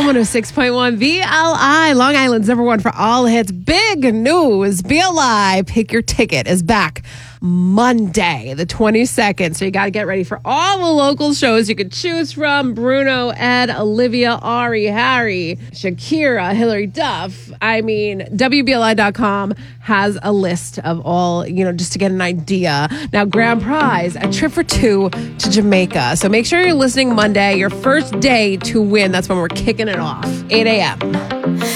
106.1 BLI, Long Island's number one for all hits. Big news. BLI Pick Your Ticket is back Monday, the 22nd. So you got to get ready for all the local shows you could choose from. Bruno, Ed, Olivia, Ari, Harry, Shakira, Hillary Duff. I mean, WBLI.com has a list of all, just to get an idea. Now, grand prize, a trip for two to Jamaica. So make sure you're listening Monday, your first day to win. That's when we're kicking it off, 8 a.m.